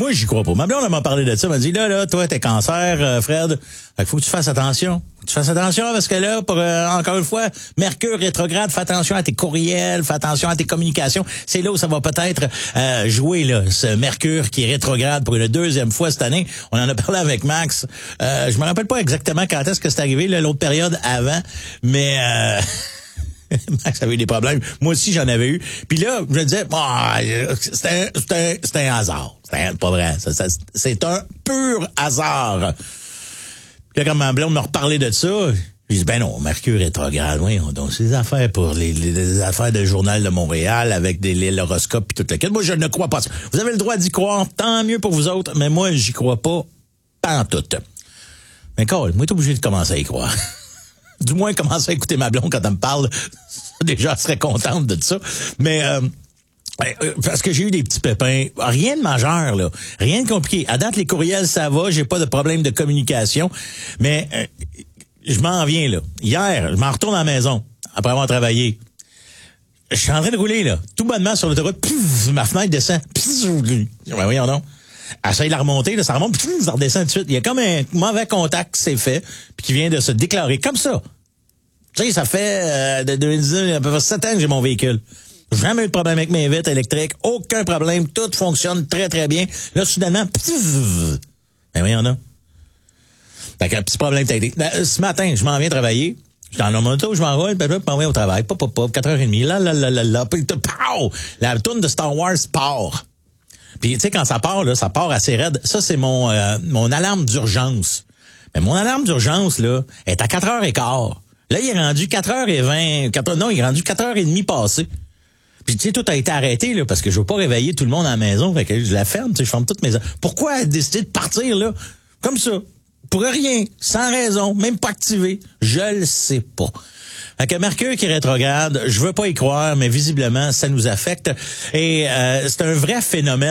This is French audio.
Moi, j'y crois pas. Ma blonde, elle m'a parlé de ça. Elle m'a dit, là, toi, t'es cancer, Fred. Fait qu'il faut que tu fasses attention. Tu fasses attention parce que là, encore une fois, Mercure rétrograde, fais attention à tes courriels, fais attention à tes communications. C'est là où ça va peut-être jouer, là, ce Mercure qui est rétrograde pour une deuxième fois cette année. On en a parlé avec Max. Je me rappelle pas exactement quand est-ce que c'est arrivé, là, l'autre période avant, mais Max avait eu des problèmes. Moi aussi, j'en avais eu. Puis là, je me disais, c'est un hasard. C'est pas vrai. C'est un pur hasard. Puis là, quand ma blonde me reparlait de ça, je dis, ben non, Mercure rétrograde, oui, donc c'est des affaires pour les affaires de Journal de Montréal avec l'horoscope et tout le kit. Moi, je ne crois pas ça. Vous avez le droit d'y croire, tant mieux pour vous autres, mais moi, j'y crois pas pantoute. Mais Carl, moi, t'es obligé de commencer à y croire. Du moins, commencer à écouter ma blonde quand elle me parle. Déjà, elle serait contente de ça. Mais parce que j'ai eu des petits pépins. Rien de majeur, là. Rien de compliqué. À date, les courriels, ça va. J'ai pas de problème de communication. Mais je m'en viens, là. Hier, je m'en retourne à la maison après avoir travaillé. Je suis en train de rouler, là. Tout bonnement sur l'autoroute. Pff, ma fenêtre descend. Pff, ben voyons donc. Essaye de la remonter, là, ça remonte, puis ça redescend tout de suite. Il y a comme un mauvais contact qui s'est fait, puis qui vient de se déclarer comme ça. Tu sais, ça fait de 2019, à peu près 7 ans que j'ai mon véhicule. Jamais eu de problème avec mes vitres électriques, aucun problème, tout fonctionne très très bien. Là, soudainement, ben oui, il y en a. Fait qu'un petit problème technique. Ce matin, je m'en viens travailler. Je suis dans mon auto, je m'enroule, puis je m'en viens au travail. 4h30, là, puis pow! La tourne de Star Wars part. Puis tu sais, quand ça part, là, ça part assez raide. Ça, c'est mon alarme d'urgence. Mais mon alarme d'urgence, là, est à 4h15. Là, il est rendu 4h20. Non, il est rendu 4h30 passé. Puis tu sais, tout a été arrêté, là, parce que je veux pas réveiller tout le monde à la maison. Fait que je la ferme, tu sais, je ferme toutes mes... Pourquoi elle a décidé de partir, là? Comme ça. Pour rien. Sans raison. Même pas activé. Je le sais pas. Fait que Mercure qui rétrograde, je veux pas y croire, mais visiblement, ça nous affecte. Et c'est un vrai phénomène.